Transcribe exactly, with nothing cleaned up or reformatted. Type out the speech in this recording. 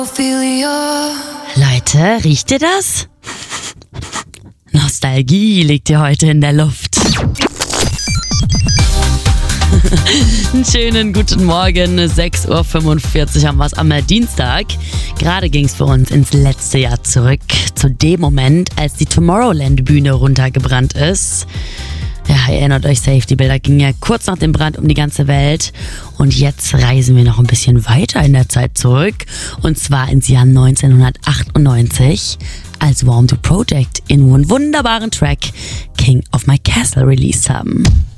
Leute, riecht ihr das? Nostalgie liegt hier heute in der Luft. Einen schönen guten Morgen, sechs Uhr fünfundvierzig haben wir es am Dienstag. Gerade ging es für uns ins letzte Jahr zurück, zu dem Moment, als die Tomorrowland-Bühne runtergebrannt ist. Ja, ihr erinnert euch safe, die Bilder gingen ja kurz nach dem Brand um die ganze Welt. Und jetzt reisen wir noch ein bisschen weiter in der Zeit zurück. Und zwar ins Jahr neunzehnhundertachtundneunzig, als Warm to Project in einem wunderbaren Track King of My Castle released haben.